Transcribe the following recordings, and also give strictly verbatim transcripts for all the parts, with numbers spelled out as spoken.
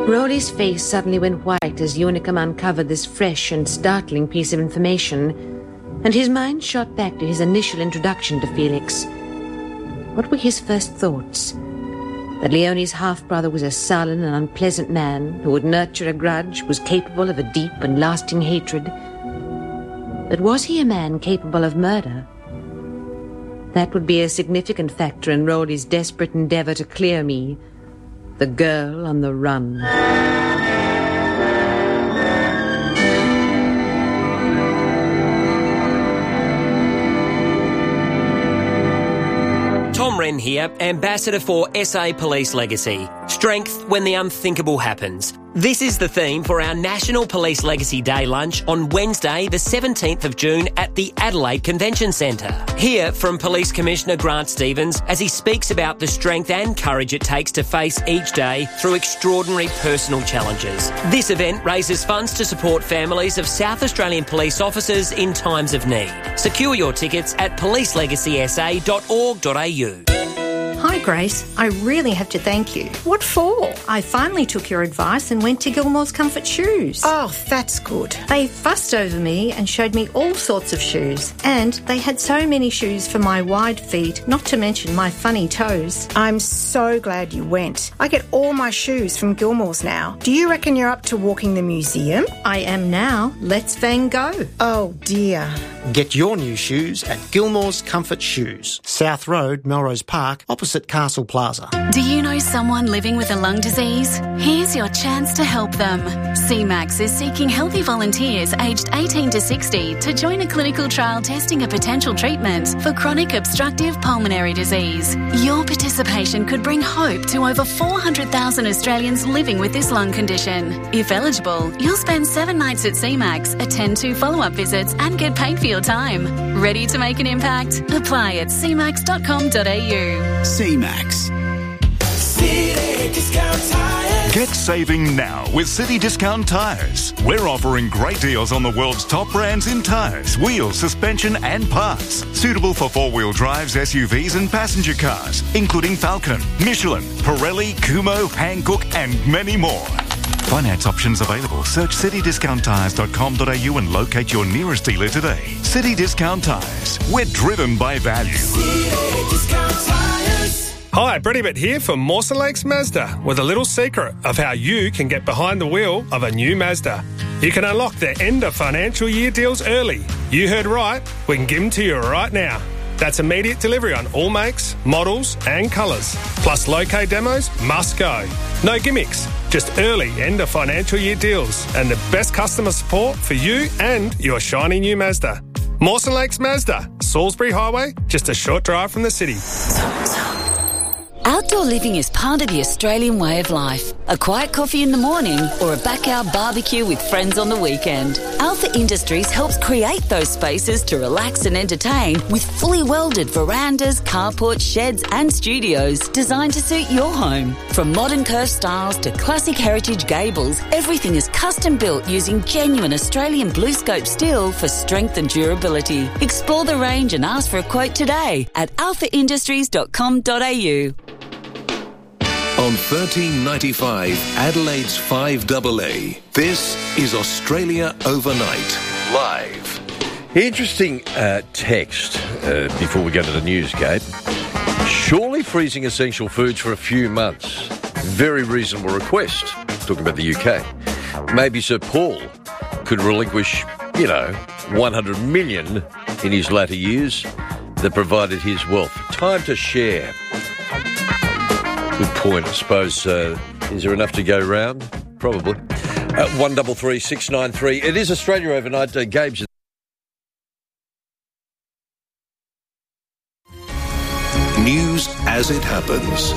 Rowley's face suddenly went white as Unicum uncovered this fresh and startling piece of information, and his mind shot back to his initial introduction to Felix. What were his first thoughts? That Leonie's half-brother was a sullen and unpleasant man who would nurture a grudge, was capable of a deep and lasting hatred. But was he a man capable of murder? That would be a significant factor in Rowley's desperate endeavour to clear me, the girl on the run. Tom Wren here, Ambassador for S A Police Legacy. Strength when the unthinkable happens. This is the theme for our National Police Legacy Day lunch on Wednesday the seventeenth of June at the Adelaide Convention Centre. Hear from Police Commissioner Grant Stevens as he speaks about the strength and courage it takes to face each day through extraordinary personal challenges. This event raises funds to support families of South Australian police officers in times of need. Secure your tickets at police legacy s a dot org dot a u. Hi Grace, I really have to thank you. What for? I finally took your advice and went to Gilmore's Comfort Shoes. Oh, that's good. They fussed over me and showed me all sorts of shoes. And they had so many shoes for my wide feet, not to mention my funny toes. I'm so glad you went. I get all my shoes from Gilmore's now. Do you reckon you're up to walking the museum? I am now. Let's Van go. Oh dear. Get your new shoes at Gilmore's Comfort Shoes, South Road, Melrose Park, opposite Castle Plaza. Do you know someone living with a lung disease? Here's your chance to help them. C MAX is seeking healthy volunteers aged eighteen to sixty to join a clinical trial testing a potential treatment for chronic obstructive pulmonary disease. Your participation could bring hope to over four hundred thousand Australians living with this lung condition. If eligible, you'll spend seven nights at C MAX, attend two follow-up visits and get paid for your time. Ready to make an impact? Apply at c max dot com dot a u. C MAX. City Discount Tires. Get saving now with City Discount Tires. We're offering great deals on the world's top brands in tyres, wheels, suspension and parts. Suitable for four-wheel drives, S U Vs and passenger cars, including Falcon, Michelin, Pirelli, Kumho, Hankook and many more. Finance options available. Search city discount tires dot com dot a u and locate your nearest dealer today. City Discount Tires. We're driven by value. City Discount Tires. Hi, Brett Ibbott here from Mawson Lakes Mazda with a little secret of how you can get behind the wheel of a new Mazda. You can unlock their end of financial year deals early. You heard right, we can give them to you right now. That's immediate delivery on all makes, models and colours. Plus low-K demos must go. No gimmicks, just early end of financial year deals and the best customer support for you and your shiny new Mazda. Mawson Lakes Mazda, Salisbury Highway, just a short drive from the city. Outdoor living is part of the Australian way of life. A quiet coffee in the morning or a backyard barbecue with friends on the weekend. Alpha Industries helps create those spaces to relax and entertain with fully welded verandas, carports, sheds and studios designed to suit your home. From modern curved styles to classic heritage gables, everything is custom built using genuine Australian BlueScope steel for strength and durability. Explore the range and ask for a quote today at alpha industries dot com dot a u. On thirteen ninety-five, Adelaide's five A A. This is Australia Overnight, live. Interesting uh, text uh, before we go to the news, Kate. Surely freezing essential foods for a few months. Very reasonable request. Talking about the U K. Maybe Sir Paul could relinquish, you know, one hundred million in his latter years that provided his wealth. Time to share. Good point. I suppose, uh, is there enough to go round? Probably. Uh, one double three six nine three. It is Australia Overnight. Uh, Gabe's. News as it happens.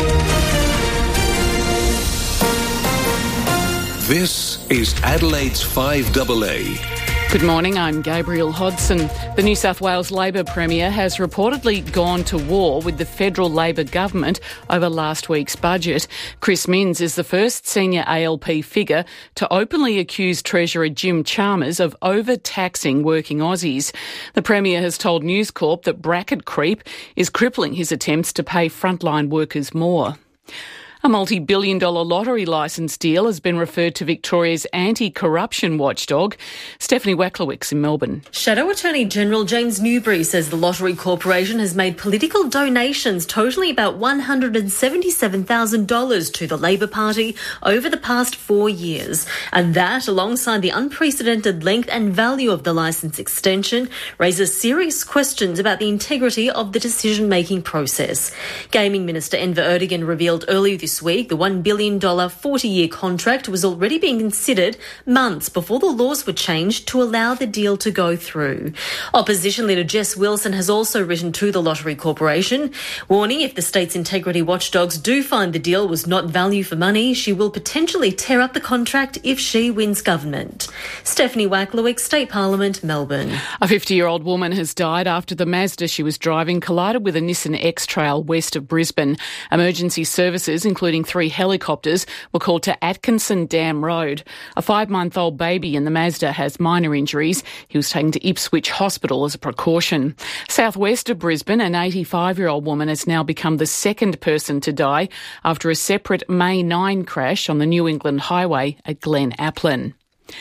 This is Adelaide's five A A. Good morning, I'm Gabrielle Hodson. The New South Wales Labor Premier has reportedly gone to war with the federal Labor government over last week's budget. Chris Minns is the first senior A L P figure to openly accuse Treasurer Jim Chalmers of overtaxing working Aussies. The Premier has told News Corp that bracket creep is crippling his attempts to pay frontline workers more. A multi-billion dollar lottery licence deal has been referred to Victoria's anti-corruption watchdog. Stephanie Waklowicz in Melbourne. Shadow Attorney General James Newbury says the Lottery Corporation has made political donations totalling about one hundred seventy-seven thousand dollars to the Labor Party over the past four years. And that, alongside the unprecedented length and value of the licence extension, raises serious questions about the integrity of the decision-making process. Gaming Minister Enver Erdogan revealed earlier this week the one billion dollars forty-year contract was already being considered months before the laws were changed to allow the deal to go through. Opposition leader Jess Wilson has also written to the Lottery Corporation, warning if the state's integrity watchdogs do find the deal was not value for money, she will potentially tear up the contract if she wins government. Stephanie Waklowicz, State Parliament, Melbourne. A fifty-year-old woman has died after the Mazda she was driving collided with a Nissan X-Trail west of Brisbane. Emergency services, including three helicopters, were called to Atkinson Dam Road. A five-month-old baby in the Mazda has minor injuries. He was taken to Ipswich Hospital as a precaution. Southwest of Brisbane, an eighty-five-year-old woman has now become the second person to die after a separate May ninth crash on the New England Highway at Glen Aplin.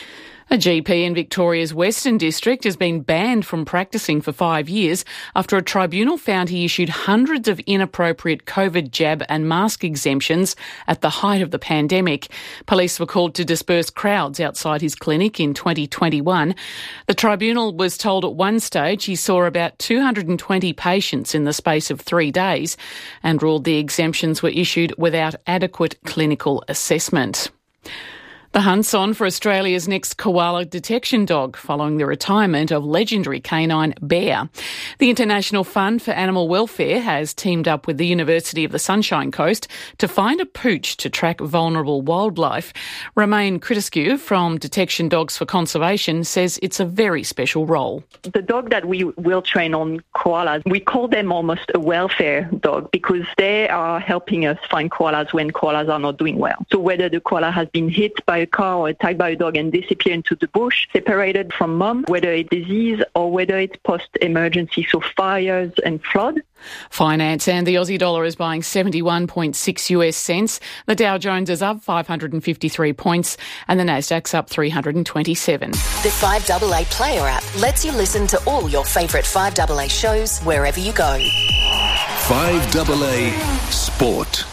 A G P in Victoria's Western District has been banned from practising for five years after a tribunal found he issued hundreds of inappropriate COVID jab and mask exemptions at the height of the pandemic. Police were called to disperse crowds outside his clinic in twenty twenty-one. The tribunal was told at one stage he saw about two hundred twenty patients in the space of three days and ruled the exemptions were issued without adequate clinical assessment. The hunt's on for Australia's next koala detection dog following the retirement of legendary canine Bear. The International Fund for Animal Welfare has teamed up with the University of the Sunshine Coast to find a pooch to track vulnerable wildlife. Romaine Critiscu from Detection Dogs for Conservation says it's a very special role. The dog that we will train on koalas, we call them almost a welfare dog because they are helping us find koalas when koalas are not doing well. So whether the koala has been hit by a car or attacked by a dog and disappear into the bush, separated from mom, whether it's disease or whether it's post-emergency, so fires and flood. Finance and the Aussie dollar is buying seventy-one point six US cents. The Dow Jones is up five hundred fifty-three points and the Nasdaq's up three hundred twenty-seven. The five A A Player app lets you listen to all your favourite five A A shows wherever you go. five A A Sport.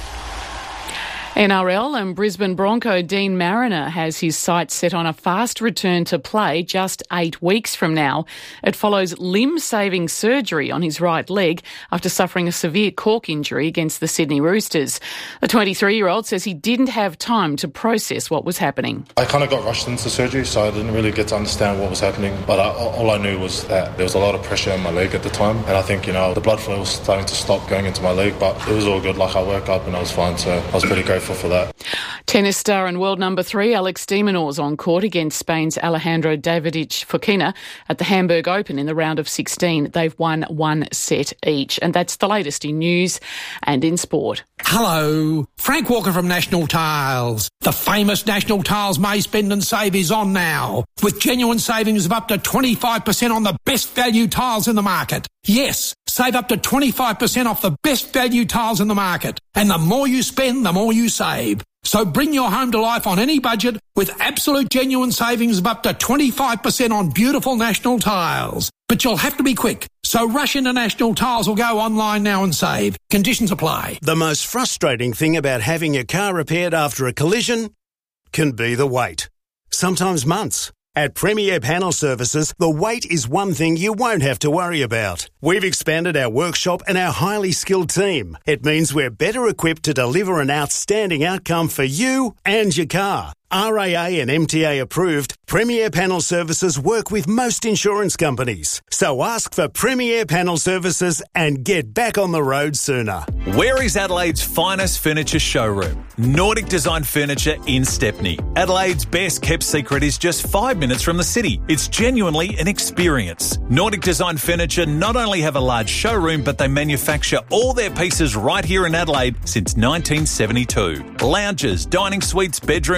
N R L and Brisbane Bronco Dean Mariner has his sights set on a fast return to play just eight weeks from now. It follows limb-saving surgery on his right leg after suffering a severe cork injury against the Sydney Roosters. The twenty-three-year-old says he didn't have time to process what was happening. I kind of got rushed into surgery, so I didn't really get to understand what was happening. But I, all I knew was that there was a lot of pressure in my leg at the time. And I think, you know, the blood flow was starting to stop going into my leg, but it was all good. Like, I woke up and I was fine, so I was pretty grateful for that. Tennis star and world number three Alex de Minaur's on court against Spain's Alejandro Davidovich Fokina at the Hamburg Open in the round of sixteen. They've won one set each. And that's the latest in news and in sport. Hello, Frank Walker from National Tiles. The famous National Tiles May Spend and Save is on now, with genuine savings of up to twenty-five percent on the best value tiles in the market. Yes, save up to twenty-five percent off the best value tiles in the market. And the more you spend, the more you save. So bring your home to life on any budget with absolute genuine savings of up to twenty-five percent on beautiful National Tiles. But you'll have to be quick. So rush into National Tiles or go online now and save. Conditions apply. The most frustrating thing about having your car repaired after a collision can be the wait. Sometimes months. At Premier Panel Services, the wait is one thing you won't have to worry about. We've expanded our workshop and our highly skilled team. It means we're better equipped to deliver an outstanding outcome for you and your car. R A A and M T A approved, Premier Panel Services work with most insurance companies. So ask for Premier Panel Services and get back on the road sooner. Where is Adelaide's finest furniture showroom? Nordic Design Furniture in Stepney. Adelaide's best kept secret is just five minutes from the city. It's genuinely an experience. Nordic Design Furniture not only have a large showroom, but they manufacture all their pieces right here in Adelaide since nineteen seventy-two. Lounges, dining suites, bedroom and cabinet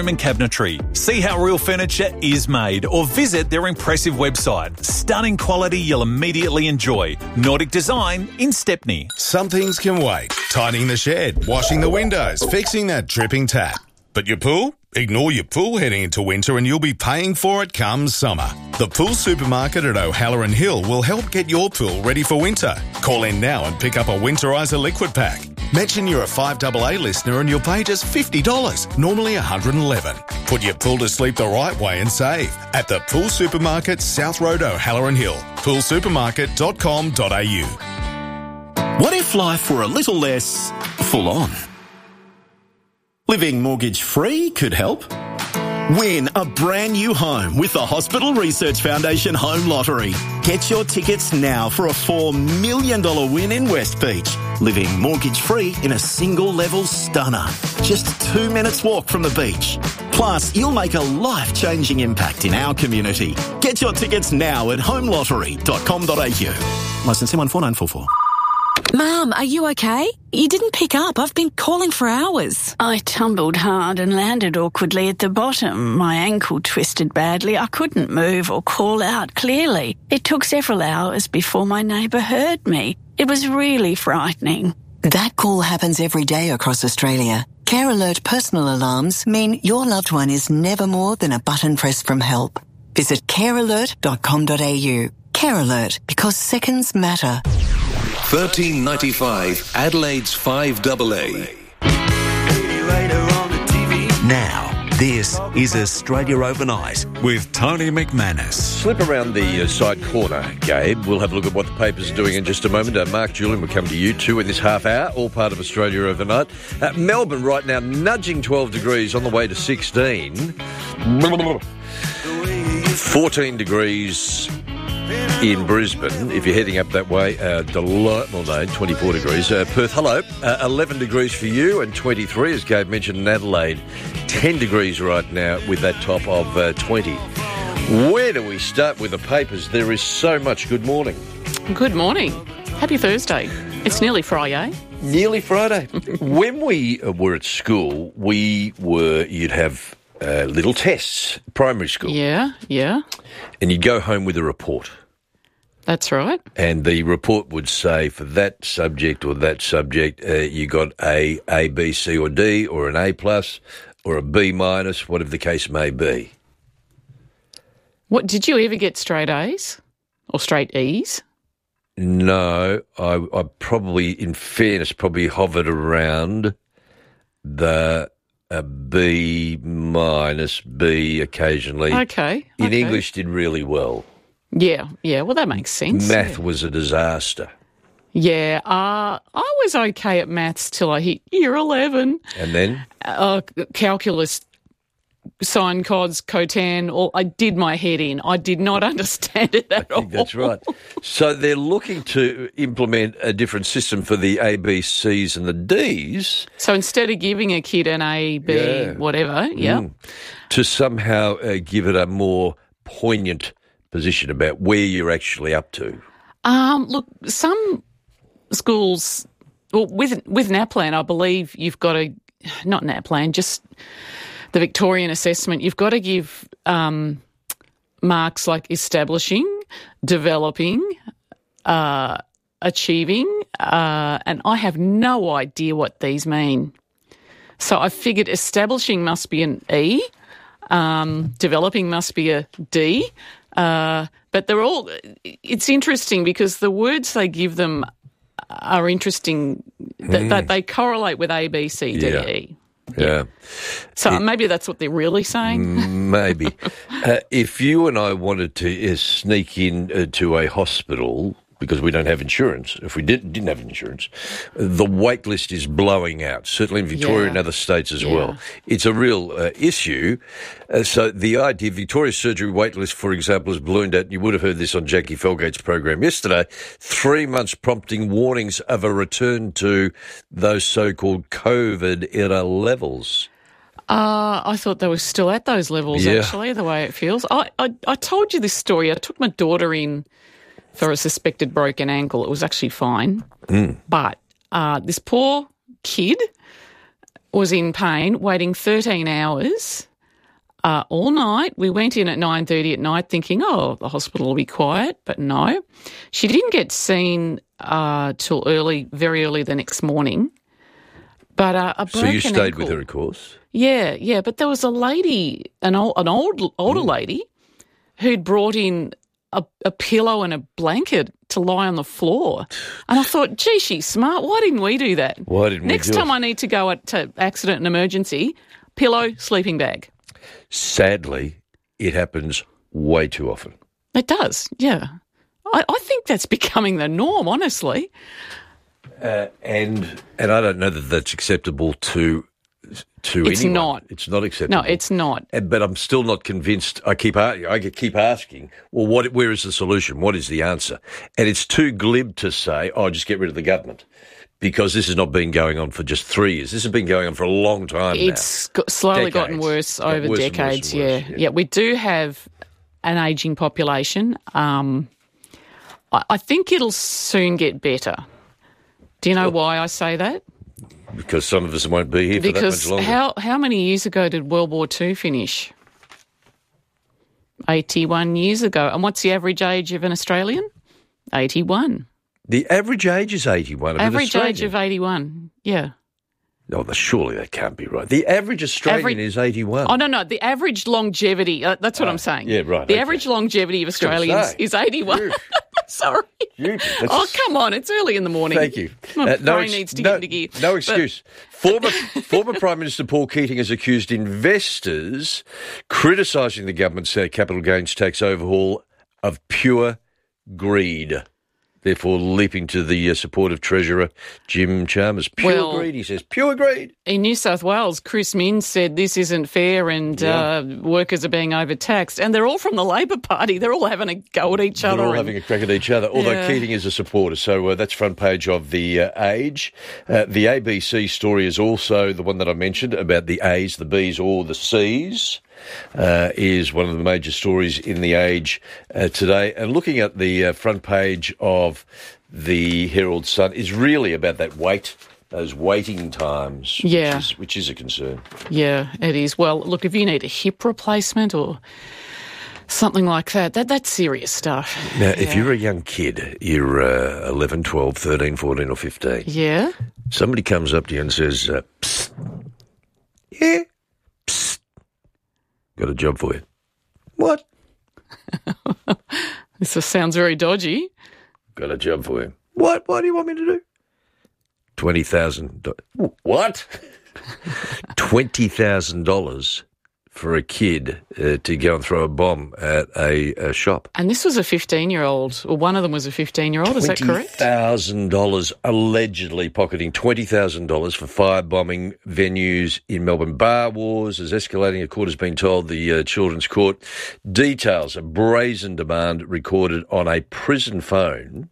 dignitary. See how real furniture is made or visit their impressive website. Stunning quality you'll immediately enjoy. Nordic Design in Stepney. Some things can wait. Tidying the shed, washing the windows, fixing that dripping tap. But your pool? Ignore your pool heading into winter and you'll be paying for it come summer. The Pool Supermarket at O'Halloran Hill will help get your pool ready for winter. Call in now and pick up a Winterizer liquid pack. Mention you're a five A A listener and you'll pay just fifty dollars, normally one hundred eleven dollars. Put your pool to sleep the right way and save at the Pool Supermarket, South Road, O'Halloran Hill. pool supermarket dot com dot a u. What if life were a little less full on? Living mortgage-free could help. Win a brand new home with the Hospital Research Foundation Home Lottery. Get your tickets now for a four million dollars win in West Beach. Living mortgage-free in a single-level stunner. Just two minutes walk from the beach. Plus, you'll make a life-changing impact in our community. Get your tickets now at home lottery dot com dot a u. Licence one four nine four four. Mum, are you okay? You didn't pick up. I've been calling for hours. I tumbled hard and landed awkwardly at the bottom. My ankle twisted badly. I couldn't move or call out clearly. It took several hours before my neighbour heard me. It was really frightening. That call happens every day across Australia. Care Alert personal alarms mean your loved one is never more than a button press from help. Visit care alert dot com dot a u. Care Alert, because seconds matter. thirteen ninety-five Adelaide's five A A. Now, this is Australia Overnight with Tony McManus. Slip around the uh, side corner, Gabe. We'll have a look at what the paper's doing in just a moment. Uh, Mark Julian will come to you too in this half hour, all part of Australia Overnight. Uh, Melbourne right now nudging twelve degrees on the way to sixteen. fourteen degrees in Brisbane, if you're heading up that way. Uh, delightful day, twenty-four degrees. Uh, Perth, hello, uh, eleven degrees for you and twenty-three, as Gabe mentioned, in Adelaide. ten degrees right now with that top of uh, twenty. Where do we start with the papers? There is so much. Good morning. Good morning. Happy Thursday. It's nearly Friday. Nearly Friday. When we uh, were at school, we were, you'd have uh, little tests, primary school. Yeah, yeah. And you'd go home with a report. That's right. And the report would say for that subject or that subject, uh, you got a A, B, C or D, or an A plus, or a B minus, whatever the case may be. What, did you ever get straight A's or straight E's? No, I, I probably, in fairness, probably hovered around the a B minus, B occasionally. Okay. In okay. English, did really well. Yeah, yeah. Well, that makes sense. Math yeah. was a disaster. Yeah, uh, I was okay at maths till I hit year eleven. And then? Uh, calculus, sine, cos, cotan, all, I did my head in. I did not understand it at I think all. That's right. So they're looking to implement a different system for the A, B, Cs and the Ds. So instead of giving a kid an A, B, yeah. whatever, yeah. Mm. To somehow uh, give it a more poignant position about where you're actually up to. Um, look, some schools, well, with with NAPLAN, I believe you've got to, not NAPLAN, just the Victorian assessment, you've got to give um, marks like establishing, developing, uh, achieving, uh, and I have no idea what these mean. So I figured establishing must be an E, um, developing must be a D, uh, but they're all, it's interesting because the words they give them are interesting, that mm. they, they correlate with A, B, C, D, yeah. E. Yeah. yeah. So it, maybe that's what they're really saying. Maybe. uh, if you and I wanted to uh, sneak in uh, to a hospital, because we don't have insurance, if we did, didn't have insurance, the wait list is blowing out, certainly in Victoria yeah. and other states as yeah. well. It's a real uh, issue. Uh, so the idea, Victoria's surgery wait list, for example, has ballooned out. You would have heard this on Jackie Felgate's program yesterday. Three months prompting warnings of a return to those so-called COVID-era levels. Uh, I thought they were still at those levels, yeah. actually, the way it feels. I, I, I told you this story. I took my daughter in for a suspected broken ankle. It was actually fine. Mm. But uh, this poor kid was in pain, waiting thirteen hours uh, all night. We went in at nine thirty at night thinking, oh, the hospital will be quiet, but no. She didn't get seen uh, till early, very early the next morning. But uh, a broken So you stayed ankle. with her, of course? Yeah, yeah. But there was a lady, an old, an old older Mm. lady, who'd brought in a, a pillow and a blanket to lie on the floor. And I thought, gee, she's smart. Why didn't we do that? Why didn't Next we do time it? I need to go at, to accident and emergency, pillow, sleeping bag. Sadly, it happens way too often. It does, yeah. I, I think that's becoming the norm, honestly. Uh, and and I don't know that that's acceptable to to It's anyone. not. It's not acceptable. No, it's not. Uh, But I'm still not convinced. I keep a- I keep asking, well, what? Where is the solution? What is the answer? And it's too glib to say, oh, just get rid of the government, because this has not been going on for just three years. This has been going on for a long time It's now. got, slowly Decades. gotten worse Got over worse and worse decades, and worse, yeah. yeah. we do have an ageing population. Um, I, I think it'll soon get better. Do you know why I say that? Because some of us won't be here for Because that much longer. how how many years ago did World War Two finish? eighty-one years ago. And what's the average age of an Australian? eighty-one. The average age is eighty-one. Of an Average age Australian. of eighty-one, yeah. No, but surely that can't be right. The average Australian Average- is eighty-one. Oh, no, no, the average longevity, uh, that's what I'm saying. yeah, right, The okay. average longevity of was gonna Australians say. is eighty-one. Sorry. That's- Oh, come on, it's early in the morning. Thank you. My Uh, no brain ex- needs to no, get into gear. No But- excuse. Former former Prime Minister Paul Keating has accused investors criticising the government's uh, capital gains tax overhaul of pure greed. Therefore, leaping to the uh, support of Treasurer Jim Chalmers. Pure Well- greed, he says. Pure greed. In New South Wales, Chris Minns said this isn't fair and Yeah. uh, workers are being overtaxed. And they're all from the Labor Party. They're all having a go at each They're other. all and- having a crack at each other, although Yeah. Keating is a supporter. So uh, that's front page of the uh, Age. Uh, the A B C story is also the one that I mentioned about the A's, the B's, or the C's. Uh, is one of the major stories in the Age uh, today. And looking at the uh, front page of the Herald Sun is really about that wait, those waiting times, Yeah. which is, which is a concern. Yeah, it is. Well, look, if you need a hip replacement or something like that, that that's serious stuff. Now, if you're a young kid, you're uh, eleven, twelve, thirteen, fourteen or fifteen, Yeah? somebody comes up to you and says, uh, psst, yeah, psst, got a job for you. What? This sounds very dodgy. Got a job for you. What? What do you want me to do? twenty thousand dollars. What? twenty thousand dollars for a kid uh, to go and throw a bomb at a, a shop. And this was a fifteen-year-old, or one of them was a fifteen-year-old, is that twenty correct? thousand dollars allegedly pocketing twenty thousand dollars for firebombing venues in Melbourne. Bar wars is escalating. A court has been told, the uh, Children's Court. Details, a brazen demand recorded on a prison phone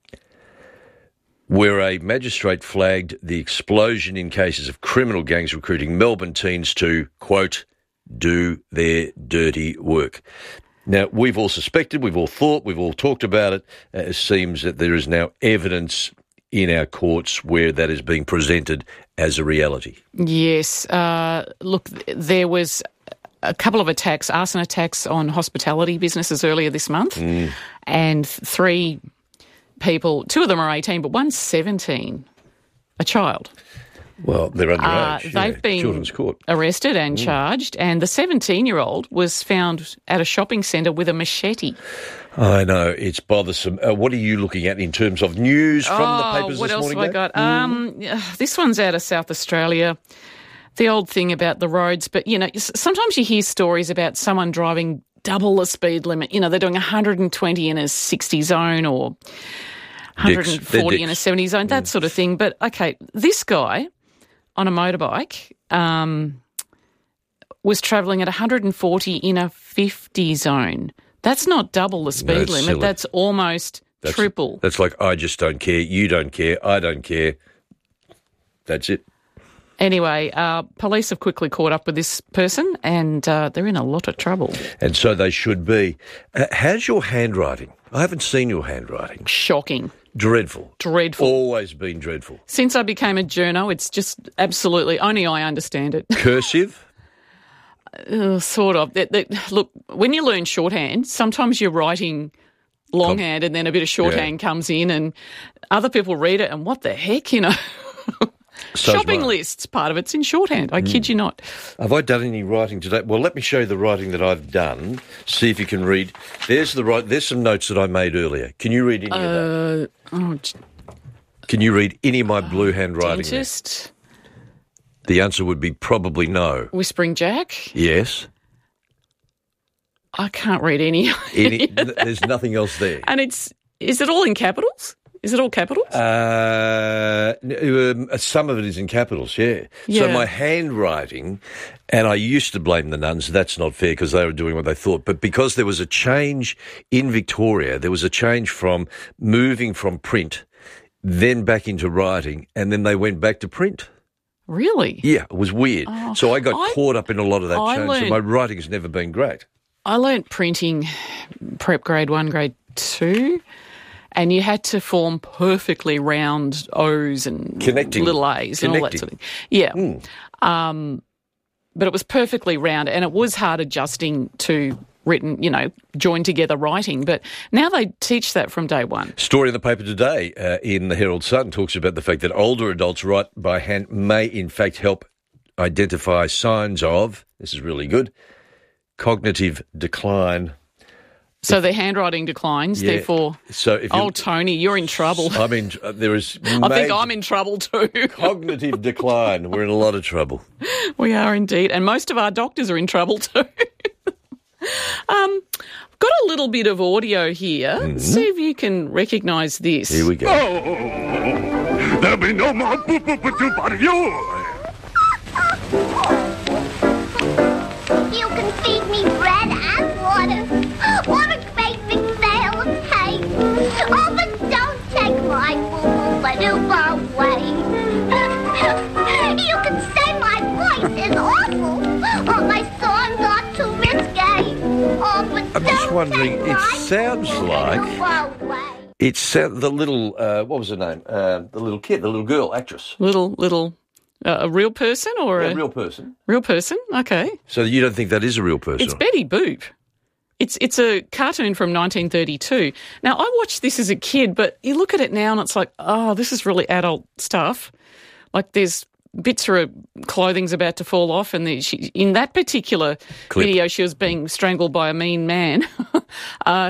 where a magistrate flagged the explosion in cases of criminal gangs recruiting Melbourne teens to, quote, do their dirty work. Now, we've all suspected, we've all thought, we've all talked about it. Uh, it seems that there is now evidence in our courts where that is being presented as a reality. Yes. Uh, look, there was a couple of attacks, arson attacks on hospitality businesses earlier this month, Mm. and three people, two of them are eighteen, but one's seventeen, a child. Well, they're Uh, underage. yeah. they've been Children's Court. arrested and Mm. charged, and the seventeen-year-old was found at a shopping centre with a machete. I know, it's bothersome. Uh, what are you looking at in terms of news from oh, the papers what this else morning, have I Dave? got? Um, this one's out of South Australia. The old thing about the roads, but, you know, s- sometimes you hear stories about someone driving double the speed limit. You know, they're doing one hundred twenty in a sixty zone or one hundred forty in a dicks. seventy zone, that sort of thing. But, okay, this guy on a motorbike um, was travelling at one hundred forty in a fifty zone. That's not double the speed That's limit. silly. That's almost That's- triple. That's like, I just don't care, you don't care, I don't care. That's it. Anyway, uh, police have quickly caught up with this person and uh, they're in a lot of trouble. And so they should be. Uh, how's your handwriting? I haven't seen your handwriting. Shocking. Dreadful. Dreadful. Always been dreadful. Since I became a journo, it's just absolutely, only I understand it. Cursive? Uh, sort of. That, that, look, when you learn shorthand, sometimes you're writing longhand and then a bit of shorthand yeah. comes in and other people read it and what the heck, you know. So Shopping lists, part of it's in shorthand. I mm. kid you not. Have I done any writing today? Well, let me show you the writing that I've done. See if you can read. There's the right. There's some notes that I made earlier. Can you read any uh, of that? Oh, can you read any of my blue handwriting? Dentist. The answer would be probably no. Whispering Jack? Yes. I can't read any. any there's nothing else there. And it's, is it all in capitals? Is it all capitals? Uh, um, some of it is in capitals, yeah. yeah. So my handwriting, and I used to blame the nuns, that's not fair because they were doing what they thought, but because there was a change in Victoria, there was a change from moving from print, then back into writing, and then they went back to print. Really? Yeah, it was weird. Oh, so I got I, caught up in a lot of that I change, learned, so my writing's never been great. I learnt printing prep grade one, grade two, and you had to form perfectly round O's and Connecting. little A's Connecting. and all that sort of thing. Yeah. Mm. Um, but it was perfectly round, and it was hard adjusting to written, you know, joined together writing. But now they teach that from day one. Story in the paper today uh, in the Herald Sun talks about the fact that older adults write by hand may in fact help identify signs of, this is really good, cognitive decline. So their handwriting declines, yeah. therefore, so if oh, Tony, you're in trouble. I mean, there is... I think I'm in trouble too. Cognitive decline. We're in a lot of trouble. We are indeed. And most of our doctors are in trouble too. um, I've got a little bit of audio here. Mm-hmm. See if you can recognise this. Here we go. Oh, there'll be no more boo-boo-boo-doo out of you. You can feed me bread and water. What a great big bale of hay. Oh, but don't take my boo-boo-ba-doo away. You can say my voice is awful, or my songs are too risque. Oh, but I'm just wondering, it sounds like... away. It's uh, the little, uh, what was her name? Uh, the little kid, the little girl, actress. Little, little... Uh, a real person or yeah, a... a real person. Real person, okay. So you don't think that is a real person? It's Betty Boop. It's it's a cartoon from nineteen thirty-two. Now, I watched this as a kid, but you look at it now and it's like, oh, this is really adult stuff. Like there's bits of her clothing's about to fall off, and the, she, in that particular Clip. video, she was being strangled by a mean man. uh,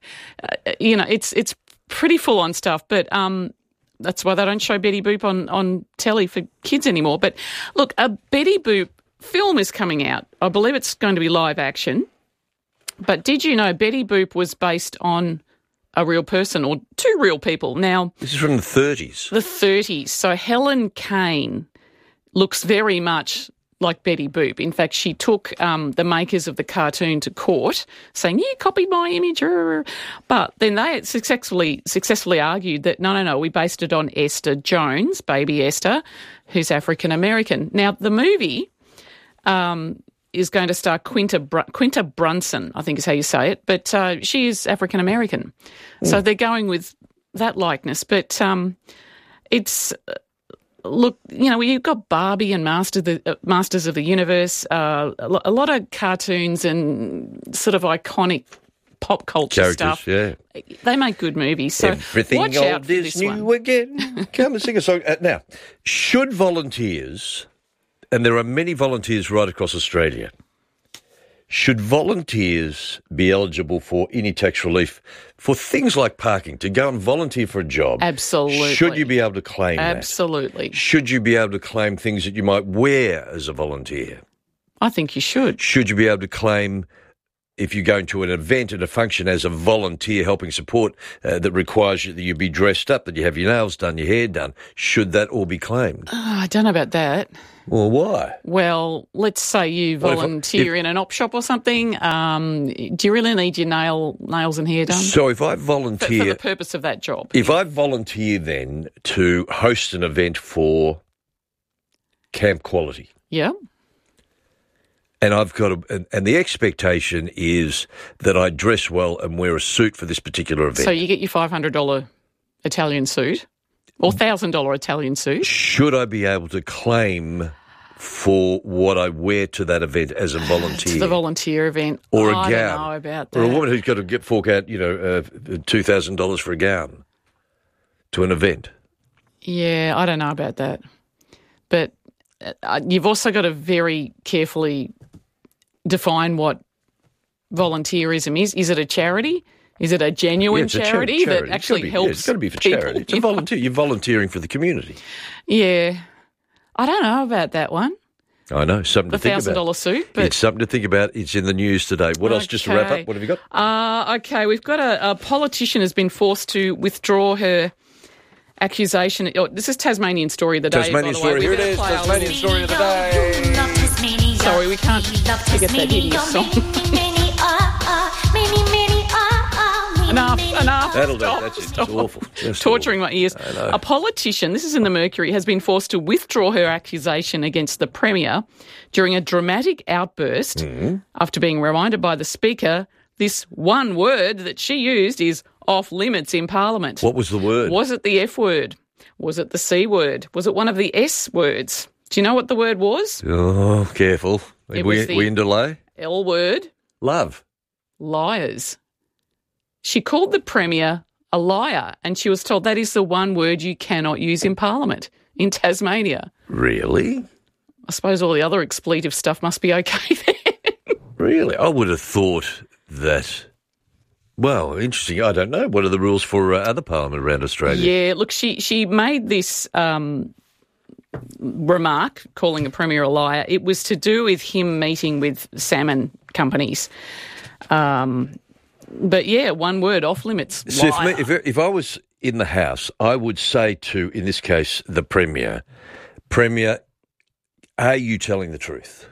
you know, it's it's pretty full-on stuff, but... um. That's why they don't show Betty Boop on, on telly for kids anymore. But look, a Betty Boop film is coming out. I believe it's going to be live action. But did you know Betty Boop was based on a real person or two real people? Now, this is from the thirties. The thirties. So Helen Kane looks very much like Betty Boop. In fact, she took um, the makers of the cartoon to court saying, you copied my image. But then they successfully successfully argued that, no, no, no, we based it on Esther Jones, baby Esther, who's African-American. Now, the movie um, is going to star Quinta, Br- Quinta Brunson, I think is how you say it, but uh, she is African-American. Mm. So they're going with that likeness. But um, it's... Look, you know, you've got Barbie and Master the, uh, Masters of the Universe, uh, a, lo- a lot of cartoons and sort of iconic pop culture Characters, stuff. Yeah. They make good movies. So everything watch old out for is this new one. again. Come and sing a song. Uh, now, should volunteers, and there are many volunteers right across Australia, should volunteers be eligible for any tax relief for things like parking, to go and volunteer for a job? Absolutely. Should you be able to claim Absolutely. that? Should you be able to claim things that you might wear as a volunteer? I think you should. Should you be able to claim if you're going to an event and a function as a volunteer helping support uh, that requires you, that you be dressed up, that you have your nails done, your hair done? Should that all be claimed? Oh, I don't know about that. Well, why? Well, let's say you volunteer well, if I, if, in an op shop or something. Um, do you really need your nail nails and hair done? So if I volunteer... For, for the purpose of that job. If I volunteer then to host an event for Camp Quality... Yeah. And I've got a, and, and the expectation is that I dress well and wear a suit for this particular event. So you get your five hundred dollars Italian suit or one thousand dollars Italian suit. Should I be able to claim for what I wear to that event as a volunteer. To the volunteer event. Or a I gown. don't know about that. Or a woman who's got to get fork out, you know, uh, two thousand dollars for a gown to an event. Yeah, I don't know about that. But uh, you've also got to very carefully define what volunteerism is. Is it a charity? Is it a genuine yeah, it's charity, a chari- that charity. actually be, helps yeah, it's got to be for people, charity. It's a you know? volunteer. You're volunteering for the community. Yeah. I don't know about that one. I know, something The to think about. one thousand dollars suit. But It's something to think about. It's in the news today. What else, just to wrap Okay. up? What have you got? Uh, okay, we've got a, a politician has been forced to withdraw her accusation. Oh, this is Tasmanian Story of the Day, Tasmanian by the way. Story. We Here it better is, play our Tasmanian little- Story of the Day. Sorry, we can't forget that hideous song. Enough, enough. That'll do. Stop, That's it. stop. It's awful. Just Torturing my ears. I know. A politician, this is in the Mercury, has been forced to withdraw her accusation against the Premier during a dramatic outburst Mm-hmm. after being reminded by the Speaker this one word that she used is off limits in Parliament. What was the word? Was it the F word? Was it the C word? Was it one of the S words? Do you know what the word was? Oh, careful. It we, was the- we in delay? L word. Love. Liars. She called the Premier a liar, and she was told that is the one word you cannot use in Parliament in Tasmania. Really? I suppose all the other expletive stuff must be okay there. Really? I would have thought that... Well, interesting. I don't know. What are the rules for uh, other parliament around Australia? Yeah, look, she, she made this um, remark, calling the Premier a liar. It was to do with him meeting with salmon companies. Um, but, yeah, one word, off limits, So if, liar. me, if, if I was in the House, I would say to, in this case, the Premier, Premier, are you telling the truth?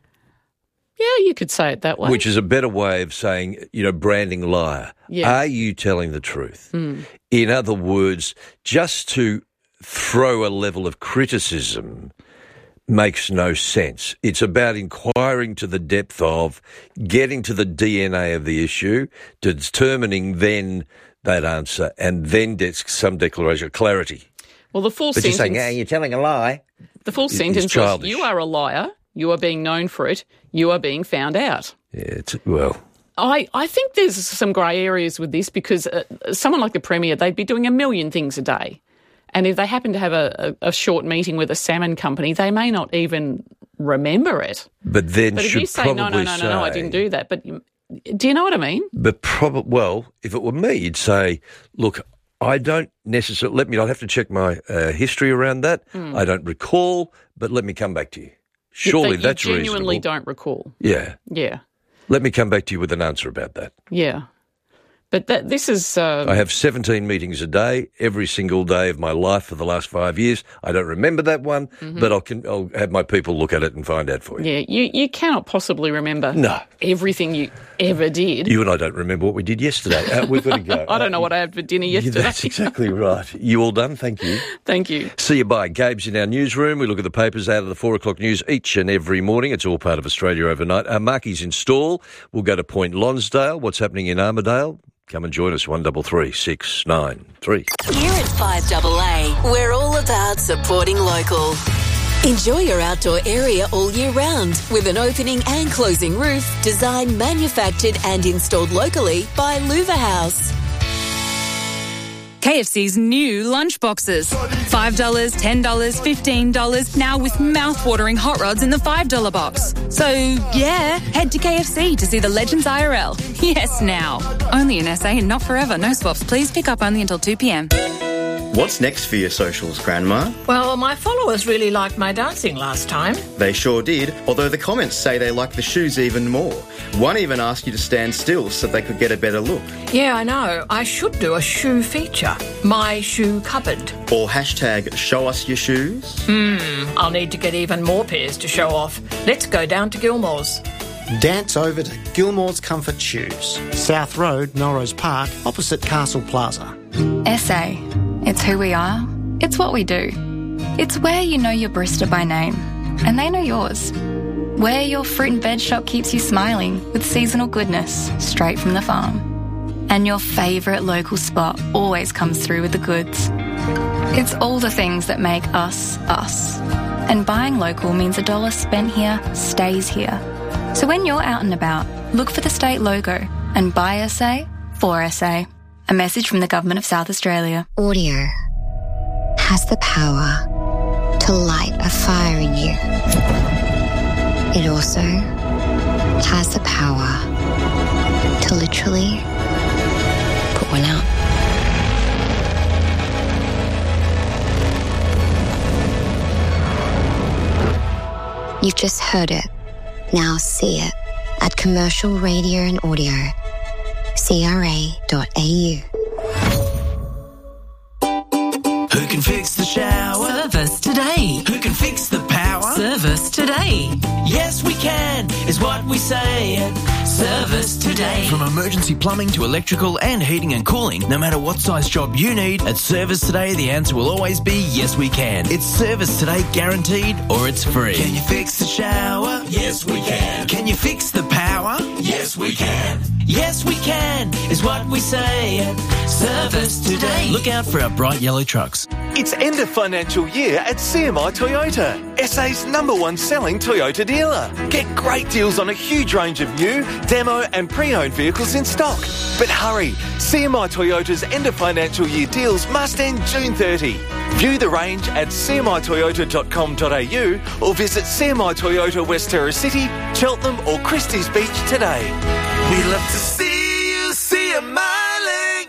Yeah, you could say it that way. Which is a better way of saying, you know, branding liar. Yeah. Are you telling the truth? Mm. In other words, just to throw a level of criticism makes no sense. It's about inquiring to the depth of, getting to the D N A of the issue, determining then that answer, and then de- some declaration of clarity. Well, the full But you're sentence... saying, "Ah, you're telling a lie." The full It- it's sentence was, childish. you are a liar, you are being known for it, you are being found out. Yeah, it's, well... I, I think there's some grey areas with this because uh, someone like the Premier, they'd be doing a million things a day. And if they happen to have a, a, a short meeting with a salmon company, they may not even remember it. But then But if should you say, probably no, no, no, no, no, I say- didn't do that. But you- do you know what I mean? But probably, well, if it were me, you'd say, look, I don't necessarily, let me, I'd have to check my uh, history around that. Hmm. I don't recall, but let me come back to you. Surely that that's you genuinely reasonable. don't recall. Yeah. Yeah, Let me come back to you with an answer about that. yeah. But that, this is... Uh, I have seventeen meetings a day, every single day of my life for the last five years. I don't remember that one, Mhm. but I'll, can, I'll have my people look at it and find out for you. yeah, you, you cannot possibly remember No. everything you ever did. You and I don't remember what we did yesterday. Uh, we've got to go. I don't know what I had for dinner Yeah, yesterday. that's exactly right. You all done? Thank you. Thank you. See you bye. Gabe's in our newsroom. We look at the papers out of the four o'clock news each and every morning. It's all part of Australia Overnight. Uh, Marky's in Stall. We'll go to Point Lonsdale. What's happening in Armidale? Come and join us, one double three six nine three. Here at five A A, we're all about supporting local. Enjoy your outdoor area all year round with an opening and closing roof designed, manufactured and installed locally by Louver House. K F C's new lunch boxes. five dollars, ten dollars, fifteen dollars, now with mouth-watering hot rods in the five dollar box. So, yeah, head to K F C to see the Legends I R L. Yes, now. Only in S A and not forever. No swaps. Please pick up only until two p.m. What's next for your socials, Grandma? Well, my followers really liked my dancing last time. They sure did, although the comments say they like the shoes even more. One even asked you to stand still so they could get a better look. Yeah, I know. I should do a shoe feature. My shoe cupboard. Or hashtag show us your shoes. Hmm, I'll need to get even more pairs to show off. Let's go down to Gilmore's. Dance over to Gilmore's Comfort Shoes, South Road, Norrose Park, opposite Castle Plaza. S A. It's who we are. It's what we do. It's where you know your barista by name, and they know yours. Where your fruit and veg shop keeps you smiling with seasonal goodness straight from the farm. And your favourite local spot always comes through with the goods. It's all the things that make us, us. And buying local means a dollar spent here stays here. So when you're out and about, look for the state logo and buy S A for S A. A message from the Government of South Australia. Audio has the power to light a fire in you. It also has the power to literally put one out. You've just heard it. Now see it at Commercial Radio and Audio. C R A dot A U. Who can fix the shower? Service today. Who can fix the power? Service today. Yes, we can, is what we say at Service Today. From emergency plumbing to electrical and heating and cooling, no matter what size job you need, at Service Today, the answer will always be yes, we can. It's Service Today guaranteed or it's free. Can you fix the shower? Yes, we can. Can you fix the power? Yes, we can. Yes, we can, is what we say at Service Today. Look out for our bright yellow trucks. It's end of financial year at C M I Toyota, S A's number one selling Toyota dealer. Get great deals on a huge range of new, demo and pre-owned vehicles in stock. But hurry, C M I Toyota's end of financial year deals must end June thirtieth. View the range at c m i toyota dot com dot a u or visit C M I Toyota West Terra City, Cheltenham or Christie's Beach today. We love to see you see a miling.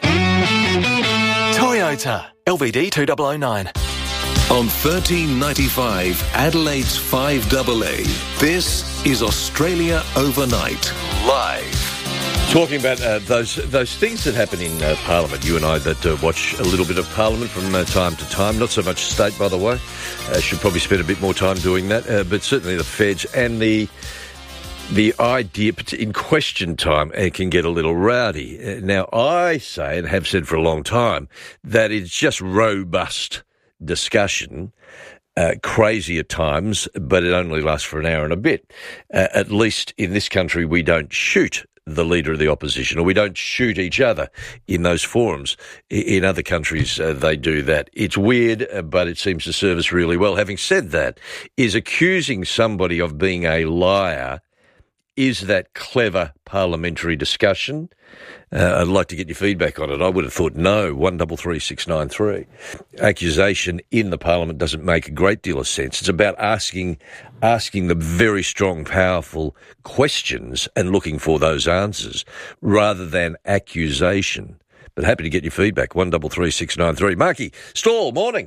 Toyota, L V D two thousand nine. On thirteen ninety-five, Adelaide's five A A, this is Australia Overnight, live. Talking about uh, those those things that happen in uh, Parliament, you and I that uh, watch a little bit of Parliament from uh, time to time, not so much state, by the way, uh, should probably spend a bit more time doing that, uh, but certainly the feds and the the idea in question time uh, can get a little rowdy. Uh, now, I say, and have said for a long time, that it's just robust discussion, uh, crazy at times, but it only lasts for an hour and a bit. Uh, at least in this country, we don't shoot the leader of the opposition, or we don't shoot each other in those forums. In other countries, uh, they do that. It's weird, uh, but it seems to serve us really well. Having said that, is accusing somebody of being a liar, is that clever parliamentary discussion? Uh, I'd like to get your feedback on it. I would have thought no. One double three six nine three. Accusation in the parliament doesn't make a great deal of sense. It's about asking, asking the very strong, powerful questions and looking for those answers, rather than accusation. But happy to get your feedback. One double three six nine three. Marky Stall, morning.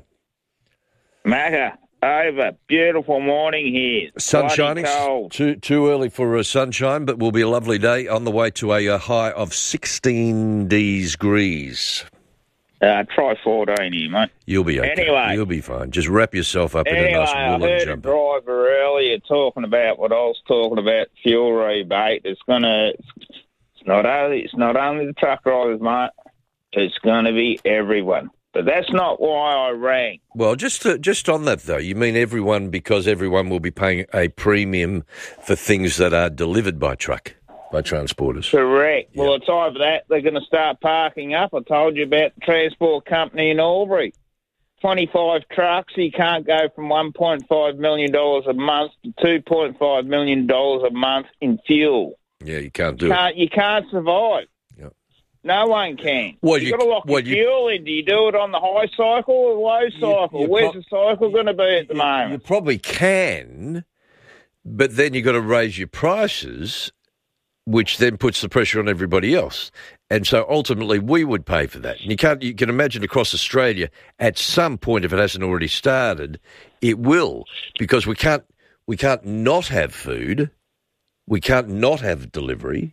Macca, over. Beautiful morning here. Sun Bloody shining. cold. Too too early for uh, sunshine, but will be a lovely day on the way to a uh, high of sixteen degrees. Uh, try fourteen here, mate. You'll be okay. Anyway. You'll be fine. Just wrap yourself up Anyway, in a nice I woolen heard jumper. a driver earlier talking about what I was talking about, fuel rebate. It's gonna. It's not only. It's not only the truck drivers, mate. It's going to be everyone. But that's not why I rang. Well, just to, just on that, though, you mean everyone because everyone will be paying a premium for things that are delivered by truck, by transporters? Correct. Well, it's either that, they're going to start parking up. I told you about the transport company in Albury. twenty-five trucks, you can't go from one point five million dollars a month to two point five million dollars a month in fuel. Yeah, you can't do you it. can't, You can't survive. No one can. Well, You've you- got to lock well, your you- fuel in. Do you do it on the high cycle or the low cycle? you Where's prob- the cycle going to be at the moment? You probably can, but then you've got to raise your prices, which then puts the pressure on everybody else. And so ultimately we would pay for that. And you can't, you can imagine across Australia, at some point, if it hasn't already started, it will, because we can't, we can't not have food. We can't not have delivery.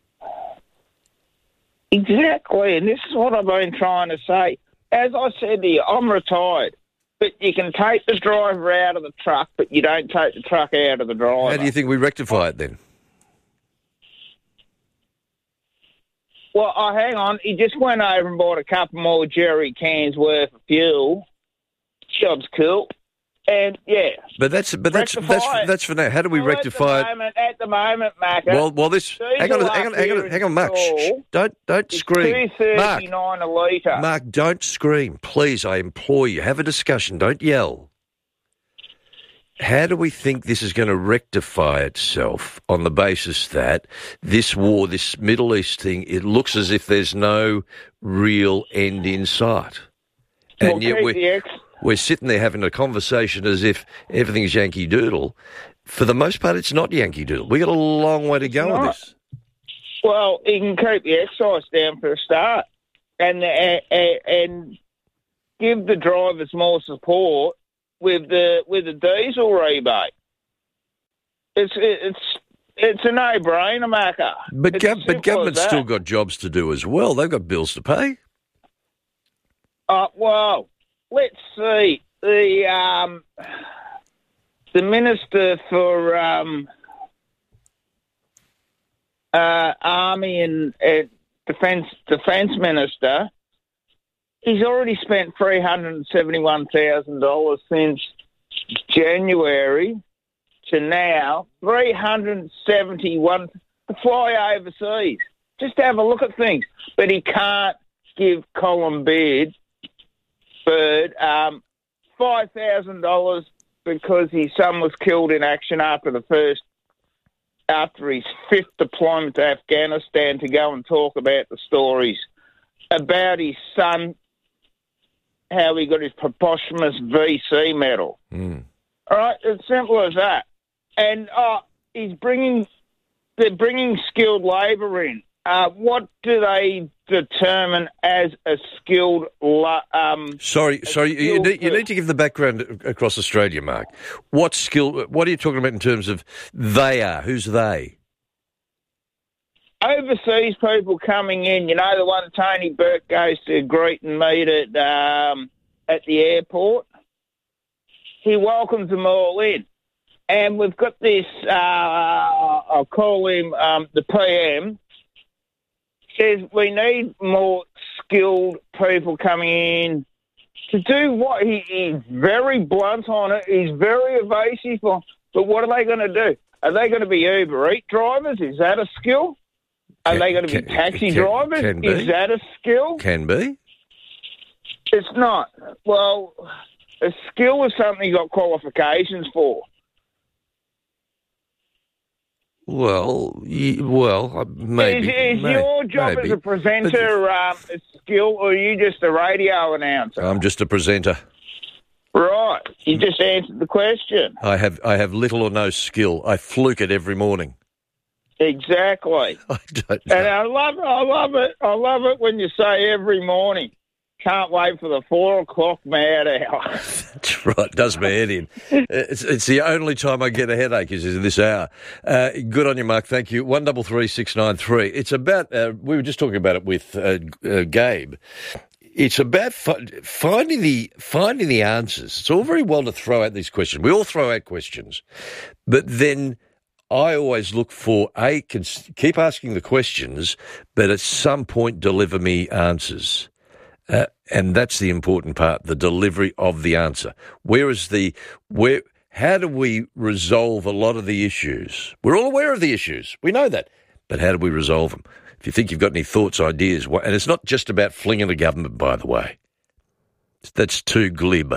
Exactly, and this is what I've been trying to say. As I said to you, I'm retired, but you can take the driver out of the truck, but you don't take the truck out of the driver. How do you think we rectify it then? Well, oh, hang on. He just went over and bought a couple more jerry cans worth of fuel. Job's cool. And, yeah. But that's but that's Rectify that's it. that's for now. How do we Well, rectify at it? the moment, At the moment, Macca. Well, well, this hang on, hang on, hang on, hang on, Mark. Shh, shh. Don't don't scream, two Mark. thirty-nine a litre. Mark, don't scream, please. I implore you. Have a discussion. Don't yell. how do we think this is going to rectify itself on the basis that this war, this Middle East thing, it looks as if there's no real end in sight? And Well, yet keep we're, the ex- we're sitting there having a conversation as if everything's Yankee Doodle. For the most part, it's not Yankee Doodle. We've got a long way to go with not. this. Well, he can keep the excise down for a start, and and, and give the drivers more support with the with the diesel rebate. It's it's it's a no-brainer, Macca. But, It's gov- as but simple government's as that. still got jobs to do as well. They've got bills to pay. Uh, well, let's see. The um, the minister for um, uh, Army and uh, Defence Defence Minister, he's already spent three hundred and seventy-one thousand dollars since January to now. Three hundred and seventy-one to fly overseas. Just have a look at things, but he can't give Colin Beard Bird um, five thousand dollars because his son was killed in action after the first, after his fifth deployment to Afghanistan, to go and talk about the stories about his son, how he got his posthumous V C medal. Mm. All right, it's simple as that. And uh, he's bringing, they're bringing skilled labour in. Uh, what do they determine as a skilled? La- um, Sorry, sorry. You skilled need, you need to give the background across Australia, Mark. What skill? What are you talking about in terms of they are? Who's they? Overseas people coming in. You know, the one Tony Burke goes to greet and meet at um, at the airport. He welcomes them all in, and we've got this. Uh, I'll call him um, the P M. Says we need more skilled people coming in to do what he, he's very blunt on it. He's very evasive on. But what are they going to do? Are they going to be Uber Eats drivers? Is that a skill? Are Can, they going to be can, taxi can, drivers? Can be. Is that a skill? Can be. It's not. Well, a skill is something you got qualifications for. Well, y- well, uh, maybe. Is, is may- your job maybe. as a presenter um, a skill, or are you just a radio announcer? I'm just a presenter. Right. You just answered the question. I have I have little or no skill. I fluke it every morning. Exactly. I don't know. And I love it. I love it. I love it when you say every morning. Can't wait for the four o'clock mad hour. That's right. Does my head in. It's, it's the only time I get a headache is in this hour. Uh, good on you, Mark. Thank you. One double three six nine three. It's about. Uh, we were just talking about it with uh, uh, Gabe. It's about fi- finding the finding the answers. It's all very well to throw out these questions. We all throw out questions, but then I always look for a cons- keep asking the questions, but at some point deliver me answers. Uh, and that's the important part, the delivery of the answer. Where is the, where, how do we resolve a lot of the issues? We're all aware of the issues. We know that. But how do we resolve them? If you think you've got any thoughts, ideas, and it's not just about flinging the government, by the way. That's too glib.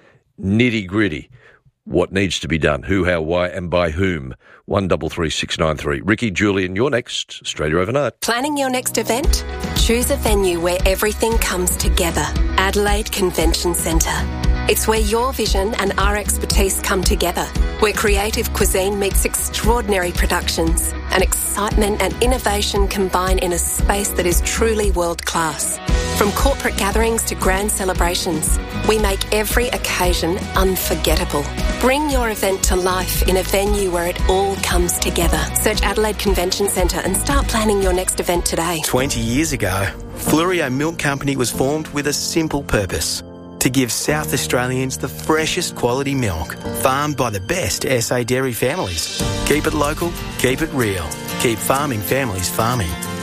Nitty gritty. What needs to be done? Who, how, why, and by whom? One double three six nine three. Ricky, Julian, you're next. Australia Overnight. Planning your next event? Choose a venue where everything comes together. Adelaide Convention Centre. It's where your vision and our expertise come together. Where creative cuisine meets extraordinary productions and excitement and innovation combine in a space that is truly world class. From corporate gatherings to grand celebrations, we make every occasion unforgettable. Bring your event to life in a venue where it all comes together. Search Adelaide Convention Centre and start planning your next event today. twenty years ago, Flurio Milk Company was formed with a simple purpose: to give South Australians the freshest quality milk, farmed by the best S A dairy families. Keep it local, keep it real, keep farming families farming.